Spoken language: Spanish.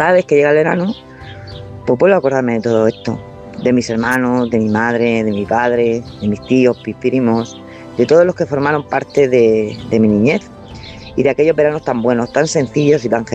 cada vez que llega el verano, pues vuelvo a acordarme de todo esto, de mis hermanos, de mi madre, de mi padre, de mis tíos, mis primos, de todos los que formaron parte de mi niñez y de aquellos veranos tan buenos, tan sencillos y tan